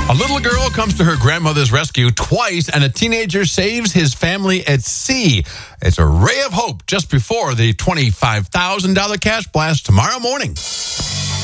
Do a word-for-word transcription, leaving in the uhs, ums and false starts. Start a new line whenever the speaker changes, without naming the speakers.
A little girl comes to her grandmother's rescue twice, and a teenager saves his family at sea. It's a ray of hope just before the twenty-five thousand dollars cash blast tomorrow morning.